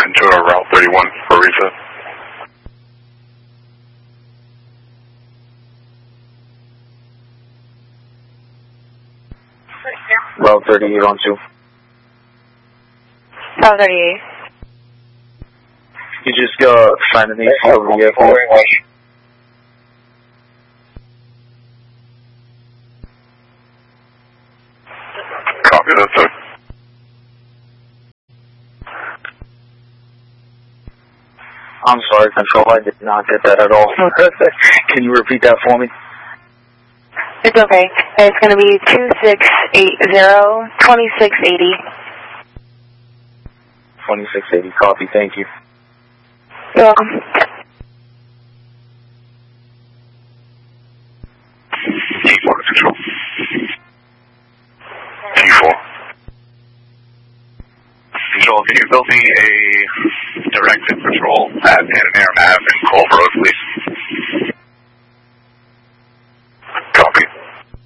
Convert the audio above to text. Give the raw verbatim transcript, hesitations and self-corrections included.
into a Route thirty-one for reset. Route thirty-eight on two. Route thirty-eight. You just uh, find an A C over the airport. Copy that, sir. I'm sorry, Control, I did not get that at all. Can you repeat that for me? It's okay. It's going to be two six eight zero, twenty-six eighty. twenty-six eighty, copy, thank you. You're welcome. T four to Control. T four. Control, can you build me a